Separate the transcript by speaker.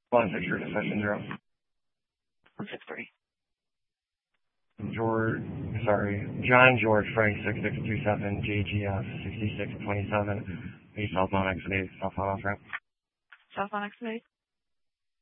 Speaker 1: 163 Session 0.
Speaker 2: 163.
Speaker 1: John George Frank 6627 JGF 6627. A cell phone exit, cell phone off ramp.
Speaker 2: Cell phone exit.